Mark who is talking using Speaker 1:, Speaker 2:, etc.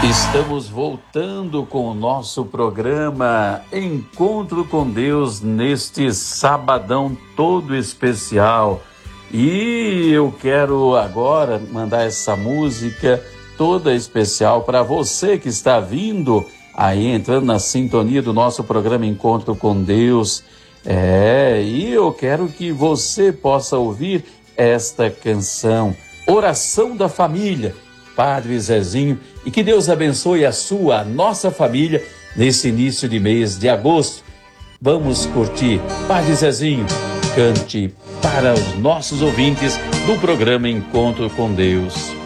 Speaker 1: Estamos voltando com o nosso programa Encontro com Deus neste sabadão todo especial. E eu quero agora mandar essa música toda especial para você que está vindo aí, entrando na sintonia do nosso programa Encontro com Deus. E eu quero que você possa ouvir esta canção, Oração da Família, Padre Zezinho, e que Deus abençoe a nossa família nesse início de mês de agosto. Vamos curtir. Padre Zezinho, cante para os nossos ouvintes do programa Encontro com Deus.